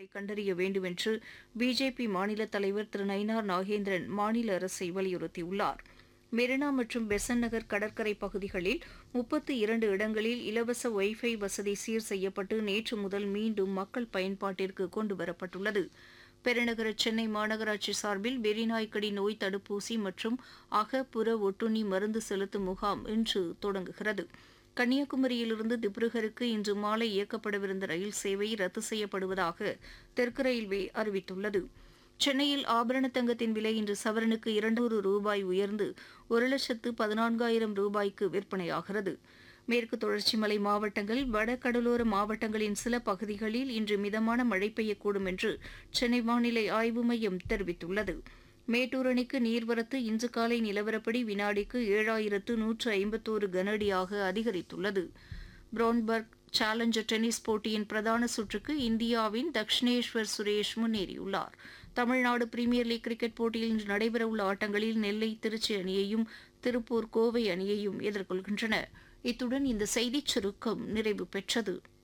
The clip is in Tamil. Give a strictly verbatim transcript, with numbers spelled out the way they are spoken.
கண்டறிய வேண்டும் என்று பிஜேபி மாநில தலைவர் திரு நயினார் நாகேந்திரன் மாநில அரசை வலியுறுத்தியுள்ளார். மெரினா மற்றும் பெசன்ட் நகர் கடற்கரை பகுதிகளில் முப்பத்தி இரண்டு இடங்களில் இலவச ஒய்ஃபை வசதி சீர் செய்யப்பட்டு நேற்று முதல் மீண்டும் மக்கள் பயன்பாட்டிற்கு கொண்டுவரப்பட்டுள்ளது. பெருநகர சென்னை மாநகராட்சி சார்பில் வெறிநாய்க்கடி நோய் தடுப்பூசி மற்றும் அக புற ஒட்டுண்ணி மருந்து செலுத்தும் முகாம் இன்று தொடங்குகிறது. கன்னியாகுமரியிலிருந்து திப்ருகருக்கு இன்று மாலை இயக்கப்படவிருந்த ரயில் சேவை ரத்து செய்யப்படுவதாக தெற்கு ரயில்வே அறிவித்துள்ளது. சென்னையில் ஆபரண தங்கத்தின் விலை இன்று சவரனுக்கு இருநூறு ரூபாய் உயர்ந்து ஒரு லட்சத்து பதினான்காயிரம் ரூபாய்க்கு விற்பனையாகிறது. மேற்கு தொடர்ச்சி மலை மாவட்டங்கள் வட கடலோர மாவட்டங்களின் சில பகுதிகளில் இன்று மிதமான மழை பெய்யக்கூடும் என்று சென்னை வானிலை ஆய்வு மையம் தெரிவித்துள்ளது. மேட்டூர் அணைக்கு நீர்வரத்து இன்று காலை நிலவரப்படி வினாடிக்கு ஏழாயிரத்து நூற்று ஐம்பத்தோரு கனஅடியாக அதிகரித்துள்ளது. பிரான்பர்க் சேலஞ்சர் டென்னிஸ் போட்டியின் பிரதான சுற்றுக்கு இந்தியாவின் தக்ஷினேஸ்வர் சுரேஷ் முன்னேறியுள்ளார். தமிழ்நாடு பிரீமியர் லீக் கிரிக்கெட் போட்டியில் இன்று நடைபெறவுள்ள ஆட்டங்களில் நெல்லை திருச்சி அணியையும் திருப்பூர் கோவை அணியையும் எதிர்கொள்கின்றன. இத்துடன் இந்த செய்திச் சுருக்கம் நிறைவு பெற்றது.